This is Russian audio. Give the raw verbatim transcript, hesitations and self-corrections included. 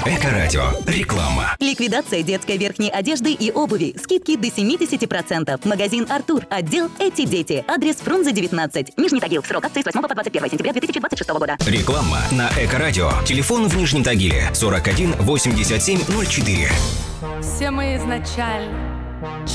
Эко-радио. Реклама. Ликвидация детской верхней одежды и обуви. Скидки до семьдесят процентов. Магазин «Артур». Отдел «Эти дети». Адрес Фрунзе, девятнадцать. Нижний Тагил. Срок акции с восьмого по двадцать первое сентября две тысячи двадцать шестого года. Реклама на Эко-радио. Телефон в Нижнем Тагиле. сорок один восемьдесят семь ноль четыре. Все мы изначально